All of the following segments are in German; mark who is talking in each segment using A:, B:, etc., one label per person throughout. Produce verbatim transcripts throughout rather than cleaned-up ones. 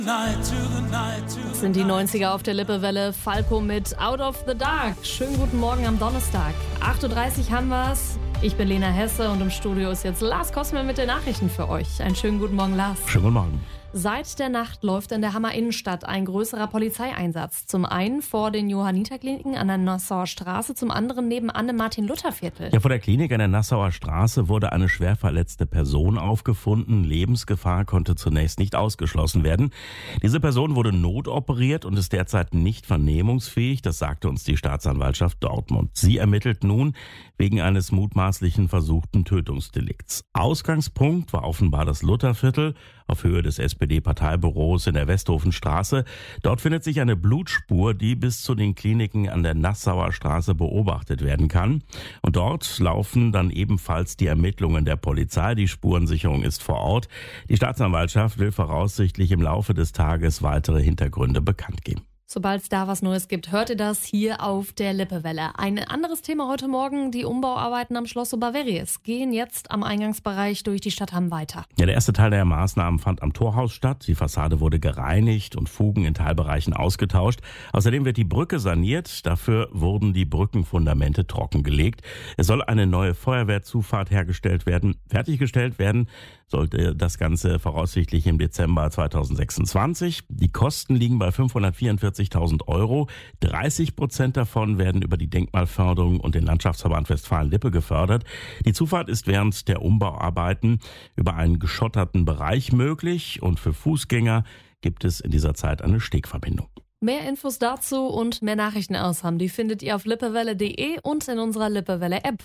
A: Das sind die neunziger auf der Lippewelle. Falco mit Out of the Dark. Schönen guten Morgen am Donnerstag. acht Uhr dreißig haben wir's. Ich bin Lena Hesse und im Studio ist jetzt Lars Kosmer mit den Nachrichten für euch. Einen schönen guten Morgen, Lars.
B: Schönen guten Morgen.
A: Seit der Nacht läuft in der Hammer Innenstadt ein größerer Polizeieinsatz. Zum einen vor den Johanniterkliniken an der Nassauer Straße, zum anderen nebenan im Martin-Luther-Viertel.
B: Ja, vor der Klinik an der Nassauer Straße wurde eine schwer verletzte Person aufgefunden. Lebensgefahr konnte zunächst nicht ausgeschlossen werden. Diese Person wurde notoperiert und ist derzeit nicht vernehmungsfähig. Das sagte uns die Staatsanwaltschaft Dortmund. Sie ermittelt nun wegen eines mutmaßlichen versuchten Tötungsdelikts. Ausgangspunkt war offenbar das Lutherviertel auf Höhe des S P D-Parteibüros in der Westhofenstraße. Dort findet sich eine Blutspur, die bis zu den Kliniken an der Nassauer Straße beobachtet werden kann. Und dort laufen dann ebenfalls die Ermittlungen der Polizei. Die Spurensicherung ist vor Ort. Die Staatsanwaltschaft will voraussichtlich im Laufe des Tages weitere Hintergründe bekannt geben.
A: Sobald es da was Neues gibt, hört ihr das hier auf der Lippewelle. Ein anderes Thema heute Morgen, die Umbauarbeiten am Schloss Oberverries gehen jetzt am Eingangsbereich durch die Stadt Hamm weiter.
B: Ja, der erste Teil der Maßnahmen fand am Torhaus statt. Die Fassade wurde gereinigt und Fugen in Teilbereichen ausgetauscht. Außerdem wird die Brücke saniert. Dafür wurden die Brückenfundamente trockengelegt. Es soll eine neue Feuerwehrzufahrt hergestellt werden. Fertiggestellt werden sollte das Ganze voraussichtlich im Dezember zweitausendsechsundzwanzig. Die Kosten liegen bei fünfhundertvierundvierzigtausend Euro. dreißig Prozent davon werden über die Denkmalförderung und den Landschaftsverband Westfalen-Lippe gefördert. Die Zufahrt ist während der Umbauarbeiten über einen geschotterten Bereich möglich und für Fußgänger gibt es in dieser Zeit eine Stegverbindung.
A: Mehr Infos dazu und mehr Nachrichten aus Hamm, die findet ihr auf lippewelle punkt de und in unserer Lippewelle-App.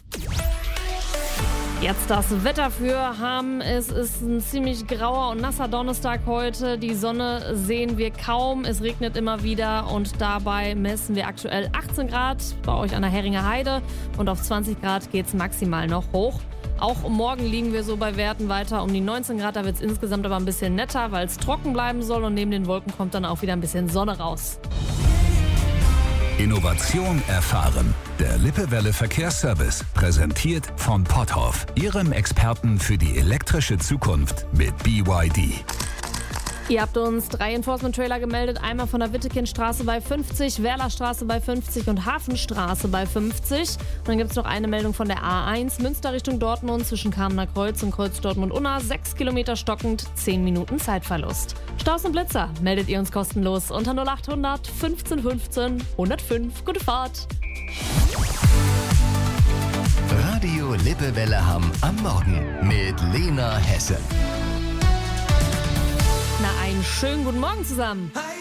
A: Jetzt das Wetter für Hamm. Es ist ein ziemlich grauer und nasser Donnerstag heute. Die Sonne sehen wir kaum. Es regnet immer wieder und dabei messen wir aktuell achtzehn Grad bei euch an der Heringer Heide und auf zwanzig Grad geht es maximal noch hoch. Auch morgen liegen wir so bei Werten weiter um die neunzehn Grad. Da wird es insgesamt aber ein bisschen netter, weil es trocken bleiben soll und neben den Wolken kommt dann auch wieder ein bisschen Sonne raus.
C: Innovation erfahren. Der Lippewelle Verkehrsservice, präsentiert von Potthoff, Ihrem Experten für die elektrische Zukunft mit B Y D.
A: Ihr habt uns drei Enforcement-Trailer gemeldet, einmal von der Wittekindstraße bei fünfzig, Werlerstraße bei fünfzig und Hafenstraße bei fünfzig. Und dann gibt es noch eine Meldung von der A eins, Münster Richtung Dortmund zwischen Kamener Kreuz und Kreuz Dortmund-Unna, sechs Kilometer stockend, zehn Minuten Zeitverlust. Staus und Blitzer meldet ihr uns kostenlos unter null achthundert fünfzehn fünfzehn hundertfünf. Gute Fahrt!
D: Radio Lippewelle Hamm am Morgen mit Lena Hesse.
A: Na, einen schönen guten Morgen zusammen.
E: Hi.